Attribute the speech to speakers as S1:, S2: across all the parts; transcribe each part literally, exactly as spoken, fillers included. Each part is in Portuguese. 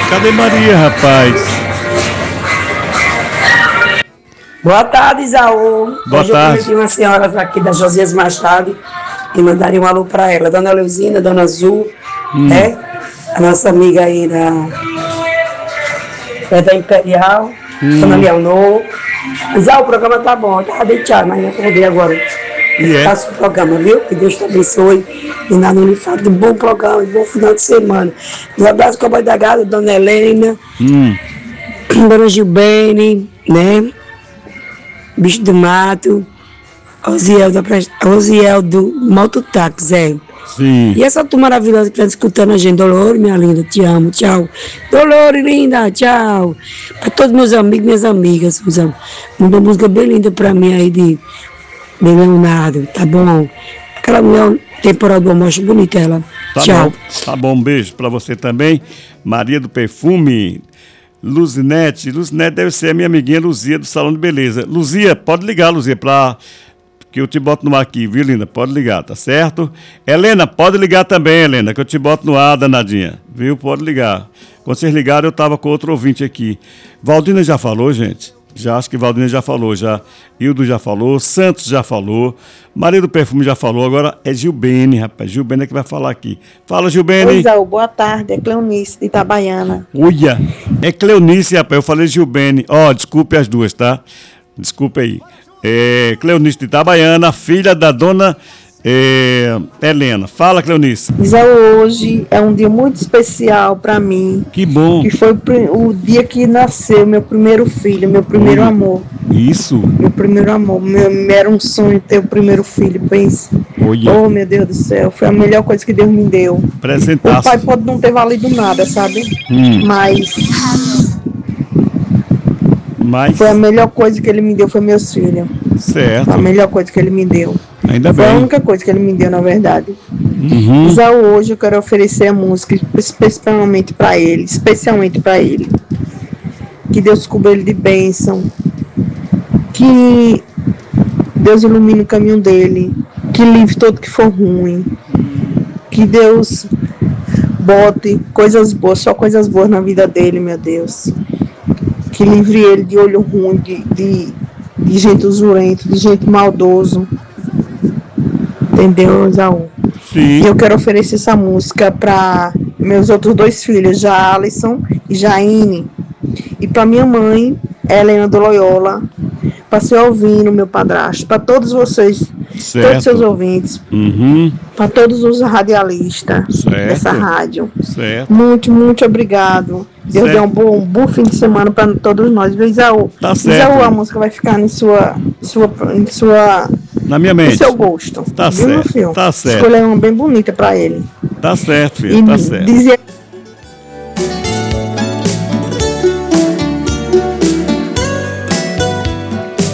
S1: Cadê Maria, rapaz?
S2: Boa tarde, Isaú.
S1: Boa
S2: Hoje
S1: tarde.
S2: eu conheci umas senhoras aqui da Josias Machado e mandaria um alô para ela. Dona Leuzina, Dona Azul,
S1: Hum.
S2: né? A nossa amiga aí da, é da Imperial,
S1: Hum.
S2: Dona Leonor. Isaú, o programa tá bom. Eu tava deitado, mas eu acordei agora.
S1: E é?
S2: Faça o programa, viu? Que Deus te abençoe. E na não lhe fale de um bom programa, de um bom final de semana. Um abraço com a Boa da Gada, Dona Helena,
S1: Hum.
S2: Dona Gilbene, né? Bicho do Mato, Osiel, da, Pre- Osiel do Mototáxi, Zé.
S1: Sim.
S2: E essa turma maravilhosa que está escutando a gente, Dolores, minha linda, te amo, tchau. Dolores, linda, tchau. Para todos meus amigos, minhas amigas, Suzana. Uma música bem linda para mim aí de, de Leonardo, tá bom? Aquela mulher temporal do amor, acho bonita ela.
S1: Tá
S2: tchau.
S1: bom. Tá bom, um beijo pra você também. Maria do Perfume. Luzinete. Luzinete deve ser a minha amiguinha Luzia do Salão de Beleza. Luzia, pode ligar, Luzia, pra... que eu te boto no ar aqui, viu, linda? Pode ligar, tá certo? Helena, pode ligar também, Helena, que eu te boto no ar, danadinha. Viu? Pode ligar. Quando vocês ligaram, eu tava com outro ouvinte aqui. Valdina já falou, gente? Já, acho que Valdina já falou, já. Hildo já falou, Santos já falou, Maria do Perfume já falou, agora é Gilbene, rapaz. Gilbene é que vai falar aqui. Fala, Gilbene.
S3: Oi, Isaú, boa tarde, é Cleonice, de Itabaiana.
S1: Uia, é Cleonice, rapaz. Eu falei Gilbene. Ó, oh, desculpe as duas, tá? Desculpe aí. É Cleonice de Itabaiana, filha da dona é, Helena. Fala, Cleonice.
S3: Isaú, hoje é um dia muito especial para mim.
S1: Que bom.
S3: Que foi o dia que nasceu meu primeiro filho, meu primeiro
S1: Oi.
S3: amor.
S1: Isso.
S3: Meu primeiro amor. Meu, era um sonho ter o primeiro filho, pense.
S1: Oia.
S3: Oh, meu Deus do céu, foi a melhor coisa que Deus me deu.
S1: Presentaço.
S3: O pai pode não ter valido nada, sabe?
S1: Hum.
S3: Mas...
S1: Mas...
S3: Foi a melhor coisa que ele me deu, foi meus filhos.
S1: Certo.
S3: Foi a melhor coisa que ele me deu.
S1: Ainda
S3: foi
S1: bem.
S3: a única coisa que ele me deu, na verdade.
S1: Uhum.
S3: Já hoje eu quero oferecer a música especialmente para ele, especialmente para ele. Que Deus cubra ele de bênção. Que Deus ilumine o caminho dele. Que livre todo que for ruim. Que Deus bote coisas boas, só coisas boas na vida dele, meu Deus. Que livre ele de olho ruim, de, de, de gente usurento, de gente maldoso. Entendeu, Isaú?
S1: Sim.
S3: E eu quero oferecer essa música para meus outros dois filhos, já Alisson e Jaine. E para minha mãe, Helena do Loyola. Para seu ouvindo, meu padrasto. Para todos vocês,
S1: certo.
S3: Todos seus ouvintes.
S1: Uhum.
S3: Para todos os radialistas
S1: certo.
S3: Dessa rádio.
S1: Certo.
S3: Muito, muito obrigado. Deus dê um bom, um bom fim de semana para todos nós. Viu, Isaú?
S1: Tá certo.
S3: Isaú, a música vai ficar em sua, sua, em sua,
S1: na minha mente.
S3: No seu gosto.
S1: Tá
S3: viu,
S1: certo.
S3: Filho?
S1: Tá certo.
S3: Escolher uma bem bonita para ele.
S1: Tá certo, filho.
S3: E
S1: tá certo.
S3: Dizer...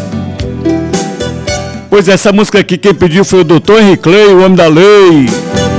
S1: Pois essa música aqui, quem pediu foi o doutor Henrique Clay, o homem da lei.